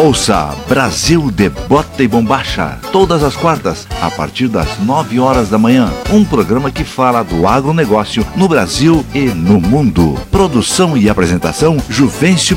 Ouça Brasil de Bota e Bombacha, todas as quartas, a partir das 9 horas da manhã. Um programa que fala do agronegócio no Brasil e no mundo. Produção e apresentação, Juvencio